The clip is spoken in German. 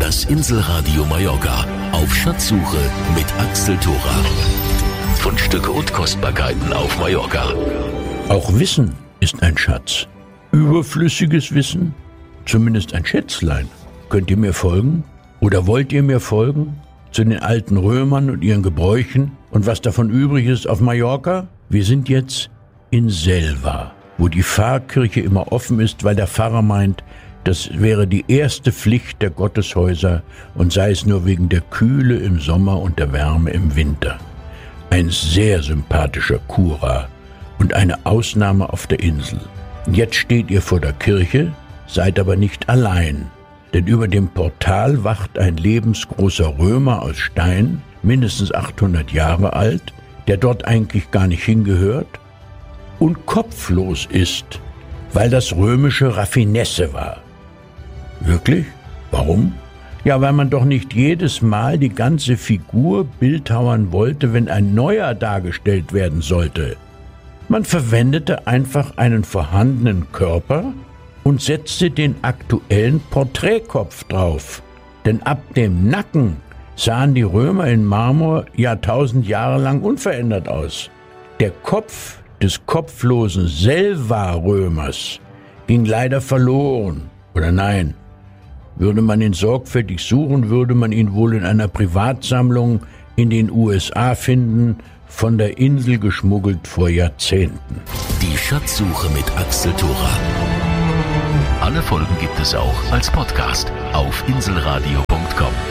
Das Inselradio Mallorca auf Schatzsuche mit Axel Thora. Fundstücke und Kostbarkeiten auf Mallorca. Auch Wissen ist ein Schatz. Überflüssiges Wissen, zumindest ein Schätzlein. Könnt ihr mir folgen? Oder wollt ihr mir folgen? Zu den alten Römern und ihren Gebräuchen und was davon übrig ist auf Mallorca? Wir sind jetzt in Selva, wo die Pfarrkirche immer offen ist, weil der Pfarrer meint, das wäre die erste Pflicht der Gotteshäuser und sei es nur wegen der Kühle im Sommer und der Wärme im Winter. Ein sehr sympathischer Kura und eine Ausnahme auf der Insel. Jetzt steht ihr vor der Kirche, seid aber nicht allein, denn über dem Portal wacht ein lebensgroßer Römer aus Stein, mindestens 800 Jahre alt, der dort eigentlich gar nicht hingehört und kopflos ist, weil das römische Raffinesse war. Wirklich? Warum? Ja, weil man doch nicht jedes Mal die ganze Figur bildhauern wollte, wenn ein neuer dargestellt werden sollte. Man verwendete einfach einen vorhandenen Körper und setzte den aktuellen Porträtkopf drauf. Denn ab dem Nacken sahen die Römer in Marmor Jahrtausend Jahre lang unverändert aus. Der Kopf des kopflosen Selva-Römers ging leider verloren. Oder nein, würde man ihn sorgfältig suchen, würde man ihn wohl in einer Privatsammlung in den USA finden, von der Insel geschmuggelt vor Jahrzehnten. Die Schatzsuche mit Axel Thora. Alle Folgen gibt es auch als Podcast auf inselradio.com.